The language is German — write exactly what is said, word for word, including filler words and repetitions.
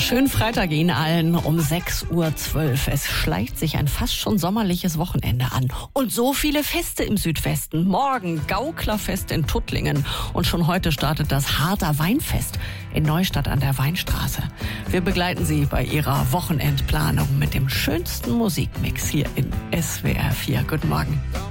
schönen Freitag Ihnen allen um sechs Uhr zwölf. Es schleicht sich ein fast schon sommerliches Wochenende an. Und so viele Feste im Südwesten. Morgen Gauklerfest in Tuttlingen. Und schon heute startet das Harter Weinfest in Neustadt an der Weinstraße. Wir begleiten Sie bei Ihrer Wochenendplanung mit dem schönsten Musikmix hier in S W R vier. Guten Morgen.